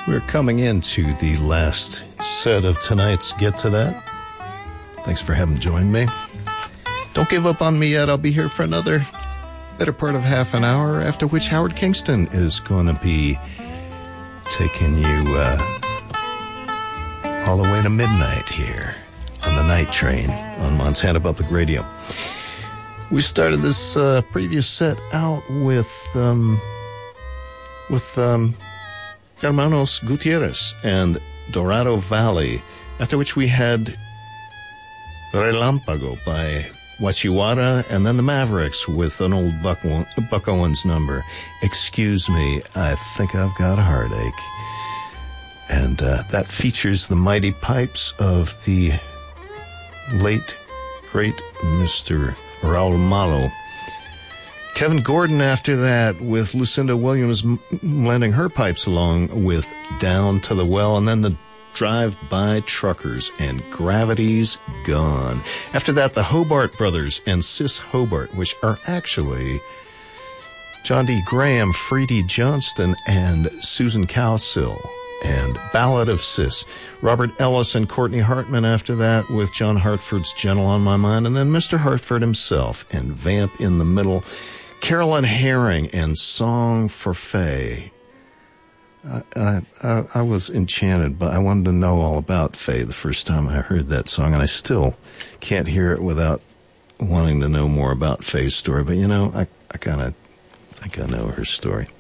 We're coming into the last set of tonight's Get to That. Thanks for having joined me. Don't give up on me yet. I'll be here for another better part of half an hour, after which Howard Kingston is going to be taking you all the way to midnight here on the night train on Montana Public Radio. We started this previous set out with Hermanos Gutierrez and Dorado Valley, after which we had Relampago by Wachiwara, and then the Mavericks with an old Buck Owens number, Excuse Me, I Think I've Got a Heartache. And that features the mighty pipes of the late, great Mr. Raul Malo. Kevin Gordon after that with Lucinda Williams lending her pipes along with Down to the Well, and then the Drive-By Truckers and Gravity's Gone. After that, the Hobart Brothers and Sis Hobart, which are actually John D. Graham, Freddie Johnston, and Susan Cowsill, and Ballad of Sis. Robert Ellis and Courtney Hartman after that with John Hartford's Gentle on My Mind, and then Mr. Hartford himself and Vamp in the Middle. Carolyn Herring and Song for Faye. I was enchanted, but I wanted to know all about Faye the first time I heard that song, and I still can't hear it without wanting to know more about Faye's story. But, you know, I kind of think I know her story.